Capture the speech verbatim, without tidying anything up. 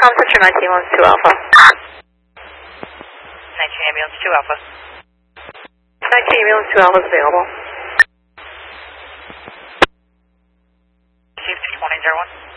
Com Central nineteen one two Alpha. nineteen Ambulance two Alpha. nineteen Ambulance two Alpha is available. Received two twenty zero one.